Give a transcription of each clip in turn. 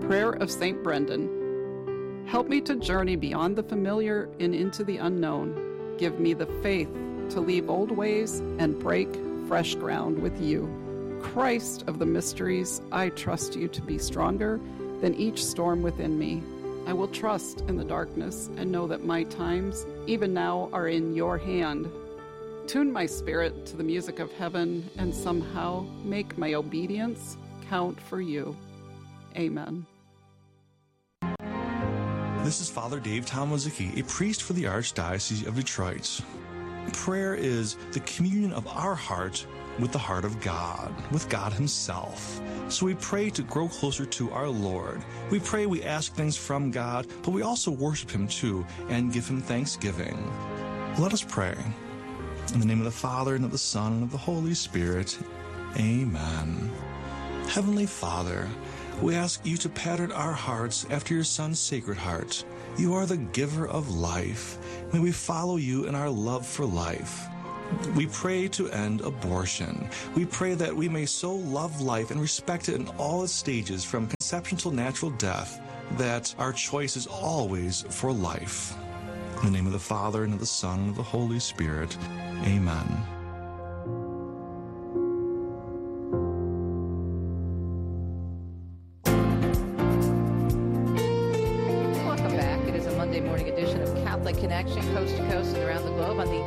Prayer of St. Brendan. Help me to journey beyond the familiar and into the unknown. Give me the faith to leave old ways and break fresh ground with you. Christ of the mysteries, I trust you to be stronger than each storm within me. I will trust in the darkness and know that my times, even now, are in your hand. Tune my spirit to the music of heaven and somehow make my obedience count for you. Amen. This is Father Dave Tomaszewski, a priest for the Archdiocese of Detroit. Prayer is the communion of our heart with the heart of God, with God Himself. So we pray to grow closer to our Lord. We pray, we ask things from God, but we also worship Him too and give Him thanksgiving. Let us pray. In the name of the Father, and of the Son, and of the Holy Spirit. Amen. Heavenly Father, we ask you to pattern our hearts after your Son's Sacred Heart. You are the giver of life. May we follow you in our love for life. We pray to end abortion. We pray that we may so love life and respect it in all its stages, from conception till natural death, that our choice is always for life. In the name of the Father, and of the Son, and of the Holy Spirit. Amen. Connection, coast to coast and around the globe on the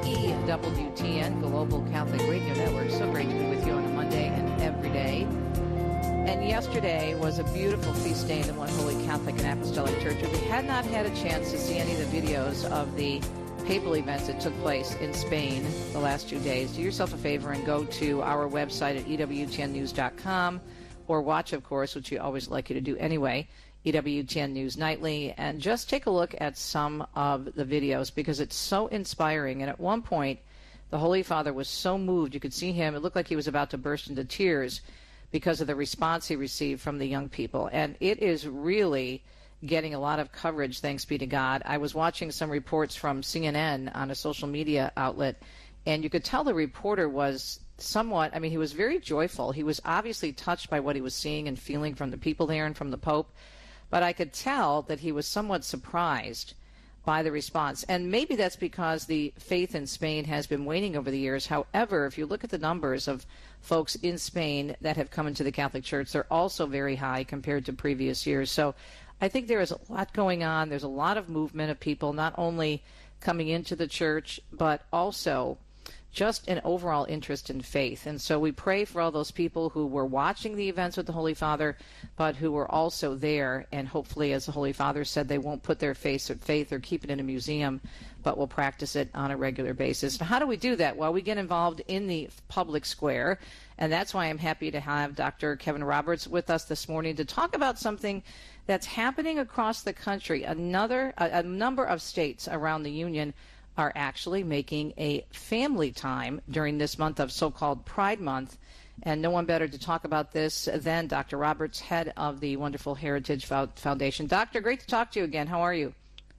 EWTN Global Catholic Radio Network. So great to be with you on a Monday and every day. And yesterday was a beautiful feast day in the One Holy Catholic and Apostolic Church. If you had not had a chance to see any of the videos of the papal events that took place in Spain the last 2 days, do yourself a favor and go to our website at EWTNnews.com, or watch, of course, which we always like you to do anyway, EWTN News Nightly, and just take a look at some of the videos because it's so inspiring. And at one point, the Holy Father was so moved, you could see him, it looked like he was about to burst into tears because of the response he received from the young people. And it is really getting a lot of coverage, thanks be to God. I was watching some reports from CNN on a social media outlet, and you could tell the reporter was somewhat, he was very joyful. He was obviously touched by what he was seeing and feeling from the people there and from the Pope. But I could tell that he was somewhat surprised by the response. And maybe that's because the faith in Spain has been waning over the years. However, if you look at the numbers of folks in Spain that have come into the Catholic Church, they're also very high compared to previous years. So I think there is a lot going on. There's a lot of movement of people not only coming into the church, but also just an overall interest in faith. And so we pray for all those people who were watching the events with the Holy Father, but who were also there, and hopefully, as the Holy Father said, they won't put their faith or keep it in a museum, but will practice it on a regular basis. And how do we do that? Well, we get involved in the public square, and that's why I'm happy to have Dr. Kevin Roberts with us this morning to talk about something that's happening across the country. A number of states around the Union are actually making a family time during this month of so-called Pride Month. And no one better to talk about this than Dr. Roberts, head of the Wonderful Heritage Foundation. Doctor, great to talk to you again. How are you?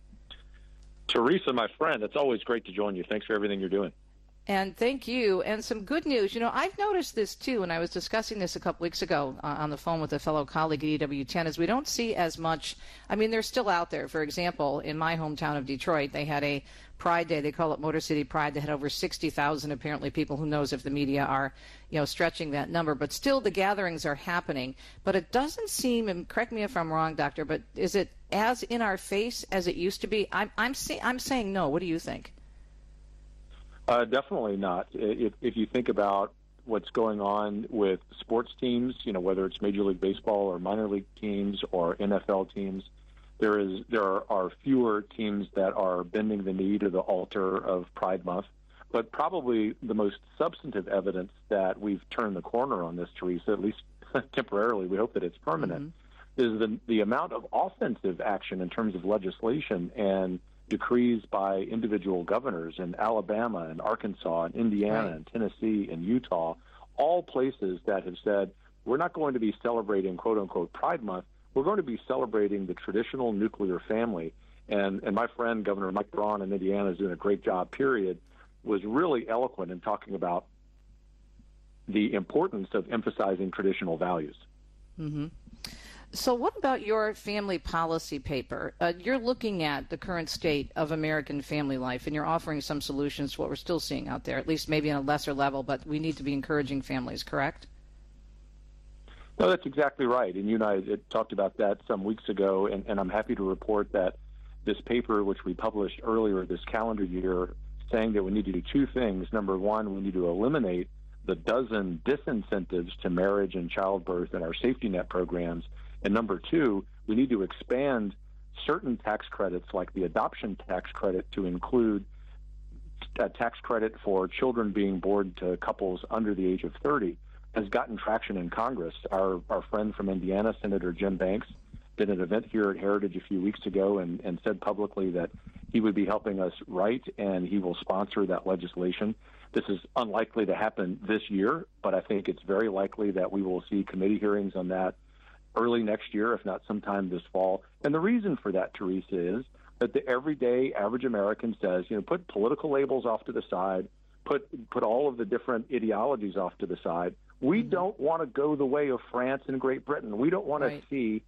Teresa, my friend, it's always great to join you. Thanks for everything you're doing. And thank you. And some good news. I've noticed this, too, and I was discussing this a couple weeks ago on the phone with a fellow colleague at EWTN, is we don't see as much. They're still out there. For example, in my hometown of Detroit, they had a Pride Day. They call it Motor City Pride. They had over 60,000, apparently, people. Who knows if the media are, stretching that number. But still, the gatherings are happening. But it doesn't seem, and correct me if I'm wrong, Doctor, but is it as in our face as it used to be? I'm saying no. What do you think? Definitely not. If you think about what's going on with sports teams, whether it's Major League Baseball or minor league teams or NFL teams, there are fewer teams that are bending the knee to the altar of Pride Month. But probably the most substantive evidence that we've turned the corner on this, Teresa, at least temporarily, we hope that it's permanent, is the amount of offensive action in terms of legislation and decrees by individual governors in Alabama and Arkansas and Indiana and Tennessee and Utah, all places that have said, we're not going to be celebrating, quote-unquote, Pride Month. We're going to be celebrating the traditional nuclear family. And my friend, Governor Mike Braun in Indiana, is doing a great job, period, was really eloquent in talking about the importance of emphasizing traditional values. Mm-hmm. So what about your family policy paper? You're looking at the current state of American family life, and you're offering some solutions to what we're still seeing out there, at least maybe on a lesser level, but we need to be encouraging families, correct? No, that's exactly right. And you and I talked about that some weeks ago, and I'm happy to report that this paper, which we published earlier this calendar year, saying that we need to do two things. Number one, we need to eliminate the dozen disincentives to marriage and childbirth in our safety net programs. And number two, we need to expand certain tax credits like the adoption tax credit to include a tax credit for children being born to couples under the age of 30 has gotten traction in Congress. Our friend from Indiana, Senator Jim Banks, did an event here at Heritage a few weeks ago and said publicly that he would be helping us write and he will sponsor that legislation. This is unlikely to happen this year, but I think it's very likely that we will see committee hearings on that early next year, if not sometime this fall. And the reason for that, Teresa, is that the everyday average American says, put political labels off to the side, put all of the different ideologies off to the side. We don't want to go the way of France and Great Britain. We don't want to see